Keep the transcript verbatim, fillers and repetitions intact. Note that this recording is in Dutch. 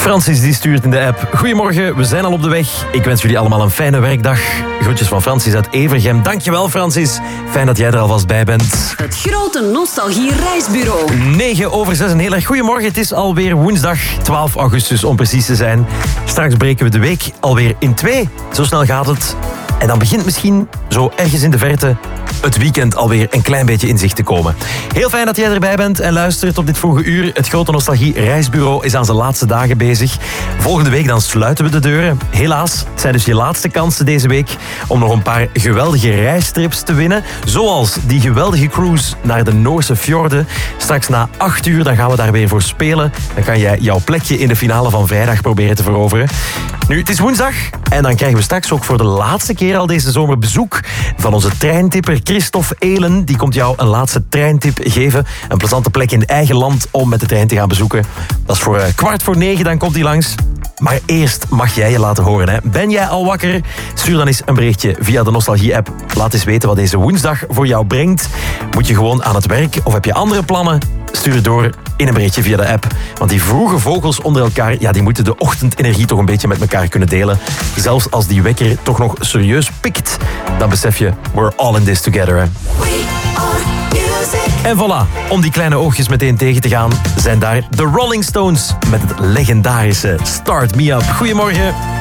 Francis die stuurt in de app. Goedemorgen, we zijn al op de weg. Ik wens jullie allemaal een fijne werkdag. Groetjes van Francis uit Evergem. Dankjewel Francis. Fijn dat jij er alvast bij bent. Het grote Nostalgie Reisbureau. negen over zes, een heel erg goedemorgen. Het is alweer woensdag twaalf augustus om precies te zijn. Straks breken we de week alweer in twee. Zo snel gaat het. En dan begint misschien zo ergens in de verte het weekend alweer een klein beetje in zicht te komen. Heel fijn dat jij erbij bent en luistert op dit vroege uur. Het grote Nostalgie Reisbureau is aan zijn laatste dagen bezig. Volgende week dan sluiten we de deuren. Helaas, het zijn dus je laatste kansen deze week om nog een paar geweldige reistrips te winnen. Zoals die geweldige cruise naar de Noorse fjorden. Straks na acht uur dan gaan we daar weer voor spelen. Dan kan jij jouw plekje in de finale van vrijdag proberen te veroveren. Nu, het is woensdag en dan krijgen we straks ook voor de laatste keer al deze zomer bezoek van onze treintipper Christophe Elen. Die komt jou een laatste treintip geven. Een plezante plek in eigen land om met de trein te gaan bezoeken. Dat is voor uh, kwart voor negen, dan komt hij langs. Maar eerst mag jij je laten horen. Hè. Ben jij al wakker? Stuur dan eens een berichtje via de Nostalgie-app. Laat eens weten wat deze woensdag voor jou brengt. Moet je gewoon aan het werk of heb je andere plannen? Stuur het door in een berichtje via de app. Want die vroege vogels onder elkaar, ja, die moeten de ochtendenergie toch een beetje met elkaar kunnen delen. Zelfs als die wekker toch nog serieus pikt, dan besef je, we're all in this together. Hè. En voilà, om die kleine oogjes meteen tegen te gaan, zijn daar de Rolling Stones met het legendarische Start Me Up. Goedemorgen.